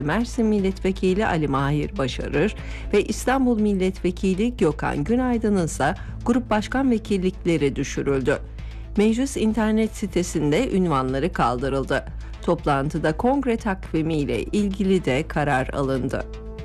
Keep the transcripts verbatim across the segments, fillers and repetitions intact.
Mersin Milletvekili Ali Mahir Başarır ve İstanbul Milletvekili Gökhan Günaydın'ın ise grup başkan vekillikleri düşürüldü. Meclis internet sitesinde ünvanları kaldırıldı. Toplantıda kongre takvimiyle ilgili de karar alındı.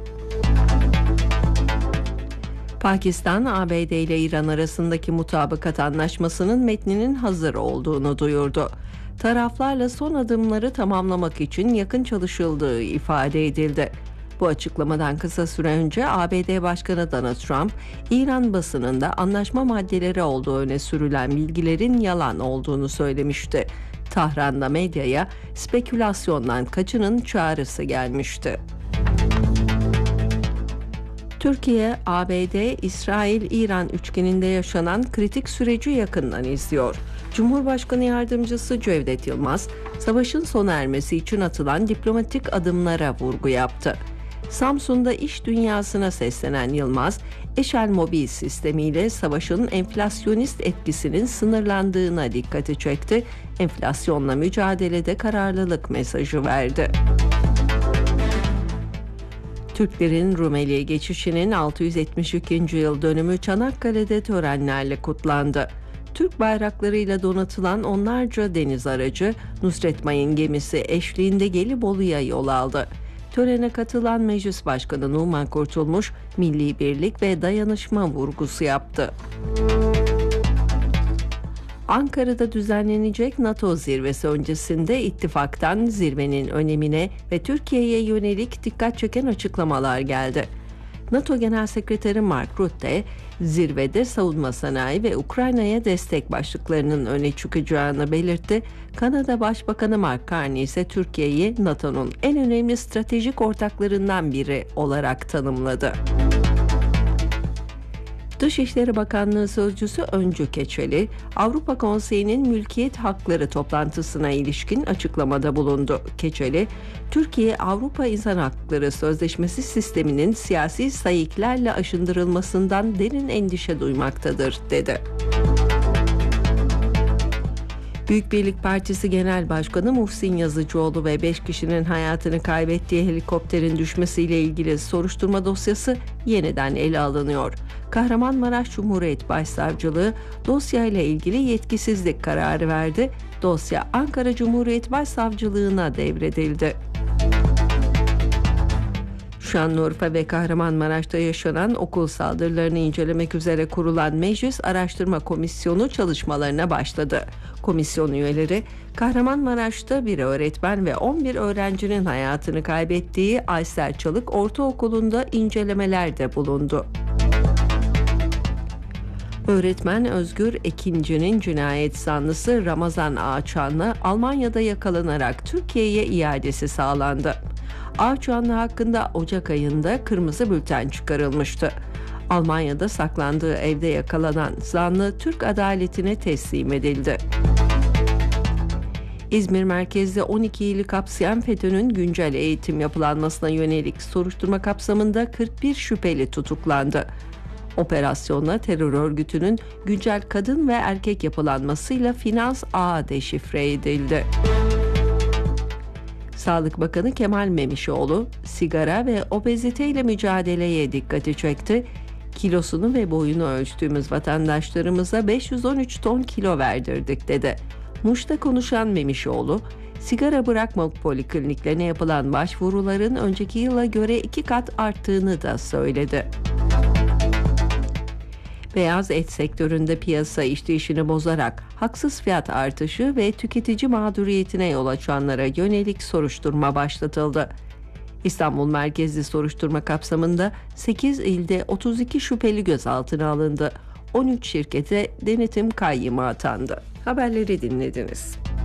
Pakistan, A B D ile İran arasındaki mutabakat anlaşmasının metninin hazır olduğunu duyurdu. Taraflarla son adımları tamamlamak için yakın çalışıldığı ifade edildi. Bu açıklamadan kısa süre önce A B D Başkanı Donald Trump, İran basınında anlaşma maddeleri olduğu öne sürülen bilgilerin yalan olduğunu söylemişti. Tahran'da medyaya spekülasyondan kaçının çağrısı gelmişti. Türkiye, A B D, İsrail, İran üçgeninde yaşanan kritik süreci yakından izliyor. Cumhurbaşkanı Yardımcısı Cevdet Yılmaz, savaşın sona ermesi için atılan diplomatik adımlara vurgu yaptı. Samsun'da iş dünyasına seslenen Yılmaz, Eşel Mobil sistemiyle savaşın enflasyonist etkisinin sınırlandığına dikkati çekti, enflasyonla mücadelede kararlılık mesajı verdi. Türklerin Rumeli'ye geçişinin altı yüz yetmiş ikinci yıl dönümü Çanakkale'de törenlerle kutlandı. Türk bayraklarıyla donatılan onlarca deniz aracı, Nusret Mayın gemisi eşliğinde Gelibolu'ya yol aldı. Törene katılan Meclis Başkanı Numan Kurtulmuş, milli birlik ve dayanışma vurgusu yaptı. Ankara'da düzenlenecek NATO zirvesi öncesinde ittifaktan zirvenin önemine ve Türkiye'ye yönelik dikkat çeken açıklamalar geldi. NATO Genel Sekreteri Mark Rutte, zirvede savunma sanayi ve Ukrayna'ya destek başlıklarının öne çıkacağını belirtti. Kanada Başbakanı Mark Carney ise Türkiye'yi NATO'nun en önemli stratejik ortaklarından biri olarak tanımladı. Dışişleri Bakanlığı Sözcüsü Öncü Keçeli, Avrupa Konseyi'nin mülkiyet hakları toplantısına ilişkin açıklamada bulundu. Keçeli, Türkiye Avrupa İnsan Hakları Sözleşmesi sisteminin siyasi sayıklarla aşındırılmasından derin endişe duymaktadır, dedi. Büyük Birlik Partisi Genel Başkanı Muhsin Yazıcıoğlu ve beş kişinin hayatını kaybettiği helikopterin düşmesiyle ilgili soruşturma dosyası yeniden ele alınıyor. Kahramanmaraş Cumhuriyet Başsavcılığı dosyayla ilgili yetkisizlik kararı verdi. Dosya Ankara Cumhuriyet Başsavcılığına devredildi. Şanlıurfa ve Kahramanmaraş'ta yaşanan okul saldırılarını incelemek üzere kurulan Meclis Araştırma Komisyonu çalışmalarına başladı. Komisyon üyeleri, Kahramanmaraş'ta bir öğretmen ve on bir öğrencinin hayatını kaybettiği Aysel Çalık Ortaokulu'nda incelemelerde bulundu. Öğretmen Özgür Ekinci'nin cinayet zanlısı Ramazan Ağaçanlı Almanya'da yakalanarak Türkiye'ye iadesi sağlandı. Ağaçanlı hakkında Ocak ayında kırmızı bülten çıkarılmıştı. Almanya'da saklandığı evde yakalanan zanlı Türk adaletine teslim edildi. İzmir merkezli on iki ili kapsayan FETÖ'nün güncel eğitim yapılanmasına yönelik soruşturma kapsamında kırk bir şüpheli tutuklandı. Operasyonla terör örgütünün güncel kadın ve erkek yapılanmasıyla finans ağı deşifre edildi. Sağlık Bakanı Kemal Memişoğlu, sigara ve obeziteyle mücadeleye dikkati çekti. Kilosunu ve boyunu ölçtüğümüz vatandaşlarımıza beş yüz on üç ton kilo verdirdik, dedi. Muş'ta konuşan Memişoğlu, sigara bırakma polikliniklerine yapılan başvuruların önceki yıla göre iki kat arttığını da söyledi. Beyaz et sektöründe piyasa işleyişini bozarak haksız fiyat artışı ve tüketici mağduriyetine yol açanlara yönelik soruşturma başlatıldı. İstanbul merkezli soruşturma kapsamında sekiz ilde otuz iki şüpheli gözaltına alındı. on üç şirkete denetim kayyımı atandı. Haberleri dinlediniz.